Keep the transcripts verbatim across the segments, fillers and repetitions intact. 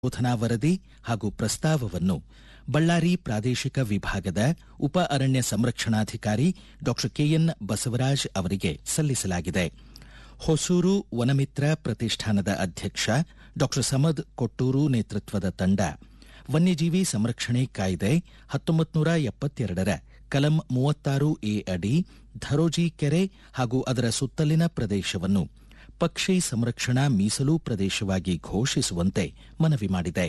ಶೋಧನಾ ವರದಿ ಹಾಗೂ ಪ್ರಸ್ತಾವವನ್ನು ಬಳ್ಳಾರಿ ಪ್ರಾದೇಶಿಕ ವಿಭಾಗದ ಉಪ ಅರಣ್ಯ ಸಂರಕ್ಷಣಾಧಿಕಾರಿ ಡಾ ಕೆಎನ್ ಬಸವರಾಜ್ ಅವರಿಗೆ ಸಲ್ಲಿಸಲಾಗಿದೆ. ಹೊಸೂರು ವನಮಿತ್ರ ಪ್ರತಿಷ್ಠಾನದ ಅಧ್ಯಕ್ಷ ಡಾ ಸಮದ್ ಕೊಟ್ಟೂರು ನೇತೃತ್ವದ ತಂಡ ವನ್ಯಜೀವಿ ಸಂರಕ್ಷಣೆ ಕಾಯ್ದೆ ಹತ್ತೊಂಬತ್ತು ನೂರ ಎಪ್ಪತ್ತೆರಡರ ಕಲಂ ಮೂವತ್ತಾರು ಎ ಅಡಿ ಧರೋಜಿ ಕೆರೆ ಹಾಗೂ ಅದರ ಸುತ್ತಲಿನ ಪ್ರದೇಶವನ್ನು ಪಕ್ಷಿ ಸಂರಕ್ಷಣಾ ಮೀಸಲು ಪ್ರದೇಶವಾಗಿ ಘೋಷಿಸುವಂತೆ ಮನವಿ ಮಾಡಿದೆ.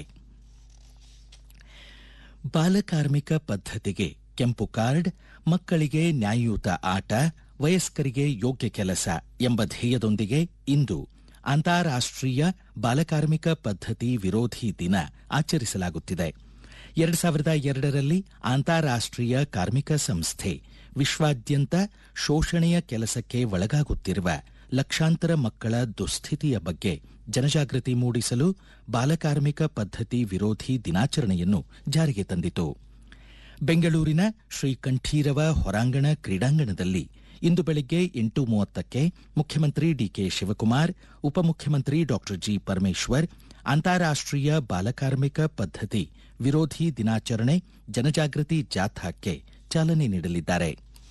ಬಾಲಕಾರ್ಮಿಕ ಪದ್ಧತಿಗೆ ಕೆಂಪು ಕಾರ್ಡ್, ಮಕ್ಕಳಿಗೆ ನ್ಯಾಯಯುತ ಆಟ, ವಯಸ್ಕರಿಗೆ ಯೋಗ್ಯ ಕೆಲಸ ಎಂಬ ಧ್ಯೇಯದೊಂದಿಗೆ ಇಂದು ಅಂತಾರಾಷ್ಟೀಯ ಬಾಲಕಾರ್ಮಿಕ ಪದ್ಧತಿ ವಿರೋಧಿ ದಿನ ಆಚರಿಸಲಾಗುತ್ತಿದೆ. ಎರಡು ಸಾವಿರದ ಎರಡರಲ್ಲಿ ಅಂತಾರಾಷ್ಟೀಯ ಕಾರ್ಮಿಕ ಸಂಸ್ಥೆ ವಿಶ್ವಾದ್ಯಂತ ಶೋಷಣೆಯ ಕೆಲಸಕ್ಕೆ ಒಳಗಾಗುತ್ತಿರುವ ಲಕ್ಷಾಂತರ ಮಕ್ಕಳ ದುಸ್ಥಿತಿಯ ಬಗ್ಗೆ ಜನಜಾಗೃತಿ ಮೂಡಿಸಲು ಬಾಲಕಾರ್ಮಿಕ ಪದ್ಧತಿ ವಿರೋಧಿ ದಿನಾಚರಣೆಯನ್ನು ಜಾರಿಗೆ ತಂದಿತು. ಬೆಂಗಳೂರಿನ ಶ್ರೀ ಕಂಠೀರವ ಹೊರಾಂಗಣ ಕ್ರೀಡಾಂಗಣದಲ್ಲಿ ಇಂದು ಬೆಳಗ್ಗೆ ಎಂಟು ಮೂವತ್ತಕ್ಕೆ ಮುಖ್ಯಮಂತ್ರಿ ಡಿಕೆ ಶಿವಕುಮಾರ್, ಉಪಮುಖ್ಯಮಂತ್ರಿ ಡಾ ಜಿ ಪರಮೇಶ್ವರ್ ಅಂತಾರಾಷ್ಟೀಯ ಬಾಲಕಾರ್ಮಿಕ ಪದ್ಧತಿ ವಿರೋಧಿ ದಿನಾಚರಣೆ ಜನಜಾಗೃತಿ ಜಾಥಾಕ್ಕೆ ಚಾಲನೆ ನೀಡಲಿದ್ದಾರೆ.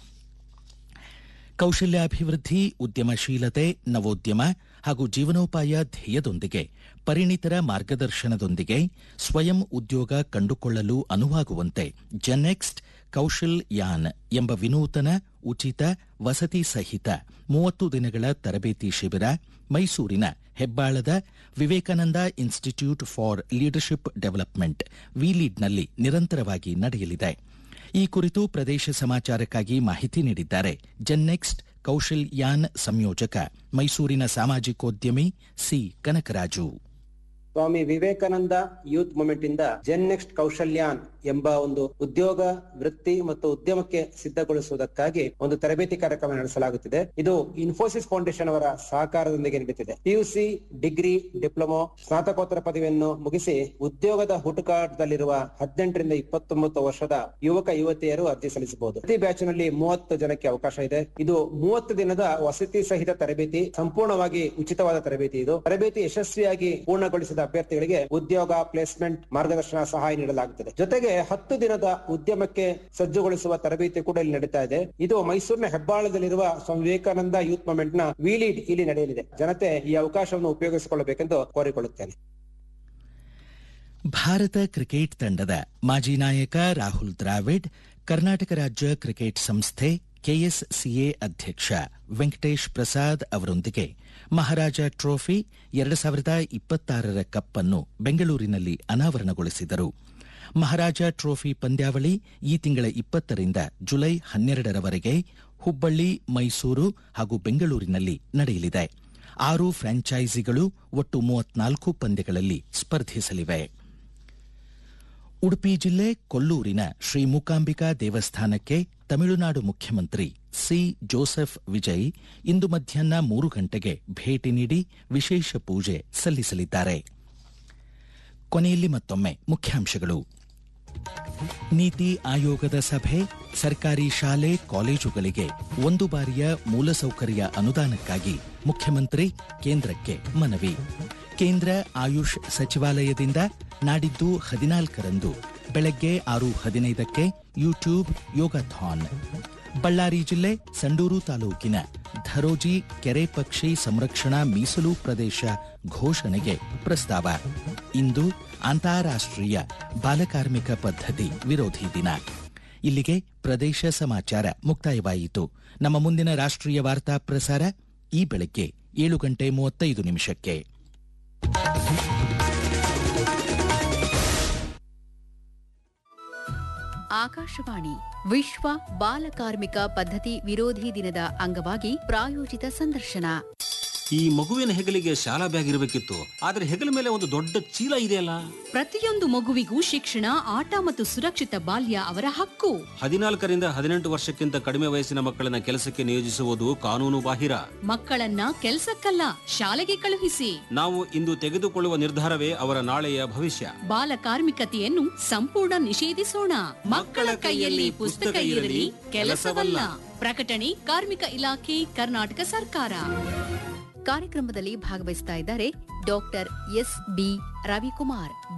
ಕೌಶಲ್ಯಾಭಿವೃದ್ಧಿ, ಉದ್ಯಮಶೀಲತೆ, ನವೋದ್ಯಮ ಹಾಗೂ ಜೀವನೋಪಾಯ ಧ್ಯೇಯದೊಂದಿಗೆ ಪರಿಣಿತರ ಮಾರ್ಗದರ್ಶನದೊಂದಿಗೆ ಸ್ವಯಂ ಉದ್ಯೋಗ ಕಂಡುಕೊಳ್ಳಲು ಅನುವಾಗುವಂತೆ ಜೆನ್ನೆಕ್ಸ್ಟ್ ಕೌಶಲ್ ಯಾನ್ ಎಂಬ ವಿನೂತನ ಉಚಿತ ವಸತಿ ಸಹಿತ ಮೂವತ್ತು ದಿನಗಳ ತರಬೇತಿ ಶಿಬಿರ ಮೈಸೂರಿನ ಹೆಬ್ಬಾಳದ Vivekananda institute for leadership development ವಿಲೀಡ್ನಲ್ಲಿ ನಿರಂತರವಾಗಿ ನಡೆಯಲಿದೆ. ಈ ಕುರಿತು ಪ್ರದೇಶ ಸಮಾಚಾರಕ್ಕಾಗಿ ಮಾಹಿತಿ ನೀಡಿದ್ದಾರೆ ಜೆನ್ನೆಕ್ಸ್ಟ್ ಕೌಶಲ್ ಯಾನ್ ಸಂಯೋಜಕ ಮೈಸೂರಿನ ಸಾಮಾಜಿಕೋದ್ಯಮಿ C Kanakaraju. Swami Vivekananda youth movement ಇಂದ ಜೆನ್ ನೆಕ್ಸ್ಟ್ ಕೌಶಲ್ಯಾನ್ ಎಂಬ ಒಂದು ಉದ್ಯೋಗ ವೃತ್ತಿ ಮತ್ತು ಉದ್ಯಮಕ್ಕೆ ಸಿದ್ಧಗೊಳಿಸುವುದಕ್ಕಾಗಿ ಒಂದು ತರಬೇತಿ ಕಾರ್ಯಕ್ರಮ ನಡೆಸಲಾಗುತ್ತಿದೆ. ಇದು ಇನ್ಫೋಸಿಸ್ ಫೌಂಡೇಶನ್ ಅವರ ಸಹಕಾರದೊಂದಿಗೆ ನಡೆಯುತ್ತಿದೆ. ಪಿಯುಸಿ, ಡಿಗ್ರಿ, ಡಿಪ್ಲೊಮೊ, ಸ್ನಾತಕೋತ್ತರ ಪದವಿಯನ್ನು ಮುಗಿಸಿ ಉದ್ಯೋಗದ ಹುಡುಕಾಟದಲ್ಲಿರುವ ಹದಿನೆಂಟರಿಂದ ಇಪ್ಪತ್ತೊಂಬತ್ತು ವರ್ಷದ ಯುವಕ ಯುವತಿಯರು ಅರ್ಜಿ ಸಲ್ಲಿಸಬಹುದು. ಪ್ರತಿ ಬ್ಯಾಚ್ ನಲ್ಲಿ ಮೂವತ್ತು ಜನಕ್ಕೆ ಅವಕಾಶ ಇದೆ. ಇದು ಮೂವತ್ತು ದಿನದ ವಸತಿ ಸಹಿತ ತರಬೇತಿ, ಸಂಪೂರ್ಣವಾಗಿ ಉಚಿತವಾದ ತರಬೇತಿ. ಇದು ತರಬೇತಿ ಯಶಸ್ವಿಯಾಗಿ ಪೂರ್ಣಗೊಳಿಸಿದ ಅಭ್ಯರ್ಥಿಗಳಿಗೆ ಉದ್ಯೋಗ, ಪ್ಲೇಸ್ಮೆಂಟ್, ಮಾರ್ಗದರ್ಶನ, ಸಹಾಯ ನೀಡಲಾಗುತ್ತದೆ. ಜೊತೆಗೆ ಹತ್ತು ದಿನದ ಉದ್ಯಮಕ್ಕೆ ಸಜ್ಜುಗೊಳಿಸುವ ತರಬೇತಿ ಕೂಡ ಇಲ್ಲಿ ನಡೀತಾ ಇದೆ. ಇದು ಮೈಸೂರಿನ ಹೆಬ್ಬಾಳದಲ್ಲಿರುವ ಸ್ವಾಮಿ ವಿವೇಕಾನಂದ ಯೂತ್ ಮೂವ್ಮೆಂಟ್ ನ ವಿಲೀಡ್ ಇಲ್ಲಿ ನಡೆಯಲಿದೆ. ಜನತೆ ಈ ಅವಕಾಶವನ್ನು ಉಪಯೋಗಿಸಿಕೊಳ್ಳಬೇಕೆಂದು ಕೋರಿಕೊಳ್ಳುತ್ತೇನೆ. ಭಾರತ ಕ್ರಿಕೆಟ್ ತಂಡದ ಮಾಜಿ ನಾಯಕ ರಾಹುಲ್ ದ್ರಾವಿಡ್ ಕರ್ನಾಟಕ ರಾಜ್ಯ ಕ್ರಿಕೆಟ್ ಸಂಸ್ಥೆ ಕೆಎಸ್ಸಿಎ ಅಧ್ಯಕ್ಷ ವೆಂಕಟೇಶ್ ಪ್ರಸಾದ್ ಅವರೊಂದಿಗೆ ಮಹಾರಾಜ ಟ್ರೋಫಿ ಎರಡು ಸಾವಿರದ ಇಪ್ಪತ್ತಾರರ ಕಪ್ ಅನ್ನು ಬೆಂಗಳೂರಿನಲ್ಲಿ ಅನಾವರಣಗೊಳಿಸಿದರು. ಮಹಾರಾಜ ಟ್ರೋಫಿ ಪಂದ್ಯಾವಳಿ ಈ ತಿಂಗಳ ಇಪ್ಪತ್ತರಿಂದ ಜುಲೈ ಹನ್ನೆರಡರವರೆಗೆ ಹುಬ್ಬಳ್ಳಿ, ಮೈಸೂರು ಹಾಗೂ ಬೆಂಗಳೂರಿನಲ್ಲಿ ನಡೆಯಲಿದೆ. ಆರು ಫ್ರಾಂಚೈಸಿಗಳು ಒಟ್ಟು ಮೂವತ್ನಾಲ್ಕು ಪಂದ್ಯಗಳಲ್ಲಿ ಸ್ಪರ್ಧಿಸಲಿವೆ. ಉಡುಪಿ ಜಿಲ್ಲೆ ಕೊಲ್ಲೂರಿನ ಶ್ರೀ ಮೂಕಾಂಬಿಕಾ ದೇವಸ್ಥಾನಕ್ಕೆ ತಮಿಳುನಾಡು ಮುಖ್ಯಮಂತ್ರಿ ಸಿ ಜೋಸೆಫ್ ವಿಜಯ್ ಇಂದು ಮಧ್ಯಾಹ್ನ ಮೂರು ಗಂಟೆಗೆ ಭೇಟಿ ನೀಡಿ ವಿಶೇಷ ಪೂಜೆ ಸಲ್ಲಿಸಲಿದ್ದಾರೆ. ಕೊನೆಯಲ್ಲಿ ಮತ್ತೊಮ್ಮೆ ಮುಖ್ಯಾಂಶಗಳು. ನೀತಿ ಆಯೋಗದ ಸಭೆ, ಸರ್ಕಾರಿ ಶಾಲೆ ಕಾಲೇಜುಗಳಿಗೆ ಒಂದು ಬಾರಿಯ ಮೂಲಸೌಕರ್ಯ ಅನುದಾನಕ್ಕಾಗಿ ಮುಖ್ಯಮಂತ್ರಿ ಕೇಂದ್ರಕ್ಕೆ ಮನವಿ. ಕೇಂದ್ರ ಆಯುಷ್ ಸಚಿವಾಲಯದಿಂದ ನಾಡಿದ್ದು ಹದಿನಾಲ್ಕರಂದು ಬೆಳಗ್ಗೆ ಆರು ಹದಿನೈದಕ್ಕೆ ಯೂಟ್ಯೂಬ್ ಯೋಗಾಥಾನ್. ಬಳ್ಳಾರಿ ಜಿಲ್ಲೆ ಸಂಡೂರು ತಾಲೂಕಿನ ಧರೋಜಿ ಕೆರೆ ಪಕ್ಷಿ ಸಂರಕ್ಷಣಾ ಮೀಸಲು ಪ್ರದೇಶ ಘೋಷಣೆಗೆ ಪ್ರಸ್ತಾವ. ಇಂದು ಅಂತಾರಾಷ್ಟೀಯ ಬಾಲಕಾರ್ಮಿಕ ಪದ್ಧತಿ ವಿರೋಧಿ ದಿನ. ಇಲ್ಲಿಗೆ ಪ್ರದೇಶ ಸಮಾಚಾರ ಮುಕ್ತಾಯವಾಯಿತು. ನಮ್ಮ ಮುಂದಿನ ರಾಷ್ಟ್ರೀಯ ವಾರ್ತಾ ಪ್ರಸಾರ ಈ ಬೆಳಗ್ಗೆ ಏಳು ಗಂಟೆ ಮೂವತ್ತೈದು ನಿಮಿಷಕ್ಕೆ. ಆಕಾಶವಾಣಿ ವಿಶ್ವ ಬಾಲಕಾರ್ಮಿಕ ಪದ್ಧತಿ ವಿರೋಧಿ ದಿನದ ಅಂಗವಾಗಿ ಪ್ರಾಯೋಜಿತ ಸಂದರ್ಶನ. ಈ ಮಗುವಿನ ಹೆಗಲಿಗೆ ಶಾಲಾ ಬ್ಯಾಗ್ ಇರಬೇಕಿತ್ತು, ಆದ್ರೆ ಹೆಗಲ ಮೇಲೆ ಒಂದು ದೊಡ್ಡ ಚೀಲ ಇದೆಯಲ್ಲ. ಪ್ರತಿಯೊಂದು ಮಗುವಿಗೂ ಶಿಕ್ಷಣ, ಆಟ ಮತ್ತು ಸುರಕ್ಷಿತ ಬಾಲ್ಯ ಅವರ ಹಕ್ಕು. ಹದಿನಾಲ್ಕರಿಂದ ಹದಿನೆಂಟು ವರ್ಷಕ್ಕಿಂತ ಕಡಿಮೆ ವಯಸ್ಸಿನ ಮಕ್ಕಳನ್ನ ಕೆಲಸಕ್ಕೆ ನಿಯೋಜಿಸುವುದು ಕಾನೂನು ಬಾಹಿರ. ಮಕ್ಕಳನ್ನ ಕೆಲಸಕ್ಕಲ್ಲ, ಶಾಲೆಗೆ ಕಳುಹಿಸಿ. ನಾವು ಇಂದು ತೆಗೆದುಕೊಳ್ಳುವ ನಿರ್ಧಾರವೇ ಅವರ ನಾಳೆಯ ಭವಿಷ್ಯ. ಬಾಲಕಾರ್ಮಿಕತೆಯನ್ನು ಸಂಪೂರ್ಣ ನಿಷೇಧಿಸೋಣ. ಮಕ್ಕಳ ಕೈಯಲ್ಲಿ ಪುಸ್ತಕ ಇರಲಿ, ಕೆಲಸವಲ್ಲ. ಪ್ರಕಟಣೆ ಕಾರ್ಮಿಕ ಇಲಾಖೆ, ಕರ್ನಾಟಕ ಸರ್ಕಾರ. ಕಾರ್ಯಕ್ರಮದಲ್ಲಿ ಭಾಗವಹಿಸ್ತಾ ಇದ್ದಾರೆ ಡಾಕ್ಟರ್ ಎಸ್ ಬಿ ರವಿಕುಮಾರ್.